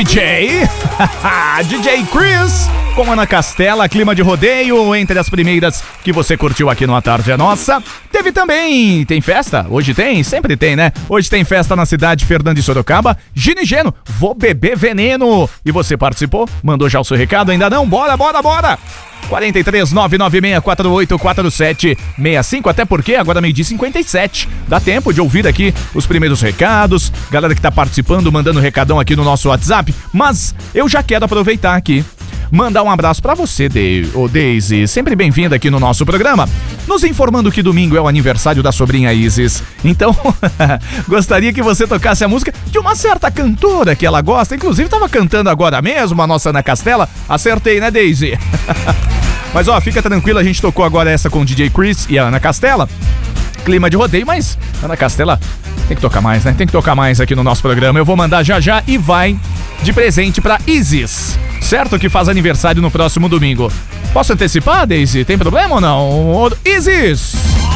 DJ DJ Chris com Ana Castela, clima de rodeio, entre as primeiras que você curtiu aqui no A Tarde é Nossa. Teve também, tem festa? Hoje tem? Sempre tem, né? Hoje tem festa na cidade Fernando e Sorocaba. Gino e Geno, vou beber veneno. E você participou? Mandou já o seu recado? Ainda não? Bora! 43 996 48 47 65, até porque agora meio-dia 57. Dá tempo de ouvir aqui os primeiros recados, galera que tá participando, mandando recadão aqui no nosso WhatsApp. Mas eu já quero aproveitar aqui, mandar um abraço pra você, Daisy, sempre bem-vinda aqui no nosso programa, nos informando que domingo é o aniversário da sobrinha Isis. Então, gostaria que você tocasse a música de uma certa cantora que ela gosta, inclusive tava cantando agora mesmo, a nossa Ana Castela. Acertei, né, Daisy? Mas ó, fica tranquilo, a gente tocou agora essa com o DJ Chris e a Ana Castela. Clima de rodeio, mas Ana Castela tem que tocar mais, né? Tem que tocar mais aqui no nosso programa. Eu vou mandar já e vai de presente pra Isis, certo? Que faz aniversário no próximo domingo. Posso antecipar, Daisy? Tem problema ou não? Isis!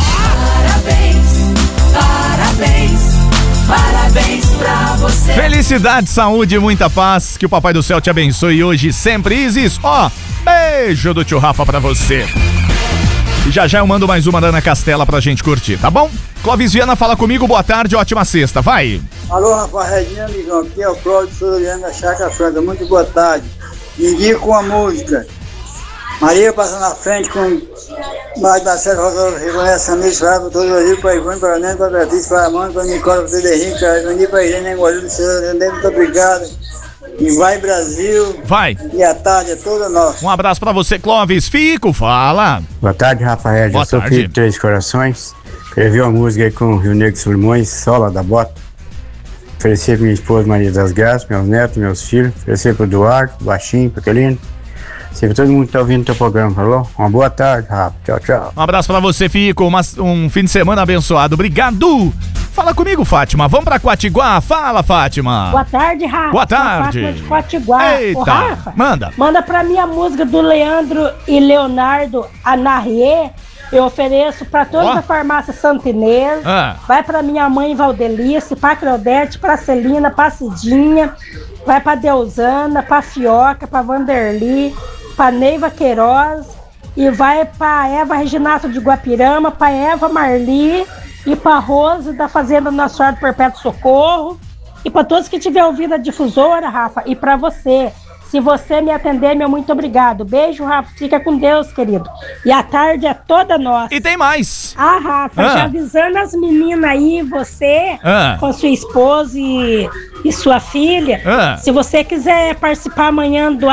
Parabéns pra você. Felicidade, saúde e muita paz. Que o Papai do Céu te abençoe hoje e sempre, Isis. Ó, beijo do tio Rafa pra você. E já eu mando mais uma da Ana Castela pra gente curtir, tá bom? Clóvis Viana, fala comigo, boa tarde, ótima sexta, vai! Alô, Rafa Regina, amigão, aqui é o Cláudio Soriano da Chácara Franca, muito boa tarde. Indico uma música. Maria passa na frente com mais da série, reconhece a missa, para todo o Brasil, para Ivone, para Neno, para Beatriz, para Amanda, para Nicole, para Cederinho, para Ivani, para Irene, Engolido, muito obrigado. E vai, Brasil. Vai. E a tarde é toda nossa. Um abraço pra você, Clóvis. Fico, fala. Boa tarde, Rafael. Eu sou filho de Três Corações. Escrevi uma música aí com o Rio Negro Solimões, Sola da Bota. Ofereci pra minha esposa Maria das Graças, meus netos, meus filhos. Ofereci pro Eduardo, Baixinho, Pequelino. Sempre todo mundo que tá ouvindo o teu programa, falou? Uma boa tarde, Rafa. Tchau, tchau. Um abraço pra você, Fico. Um fim de semana abençoado. Obrigado. Fala comigo, Fátima. Vamos pra Quatiguá? Fala, Fátima. Boa tarde, Rafa. Boa tarde. Fátima de Quatiguá. Eita. Ô, Rafa, Manda pra mim a música do Leandro e Leonardo Anarrier. Eu ofereço pra toda a farmácia Santa Inês. Vai pra minha mãe Valdelice, pra Claudete, pra Celina, pra Cidinha. Vai pra Deusana, pra Fioca, pra Vanderly, pra Neiva Queiroz. E vai pra Eva Reginato de Guapirama, pra Eva Marli. E pra Rose da Fazenda Nossa Senhora do Perpétuo Socorro. E pra todos que tiver ouvido a difusora, Rafa. E pra você. Se você me atender, meu muito obrigado. Beijo, Rafa. Fica com Deus, querido. E a tarde é toda nossa. E tem mais. Rafa, já avisando as meninas aí, você com sua esposa e sua filha. Se você quiser participar amanhã do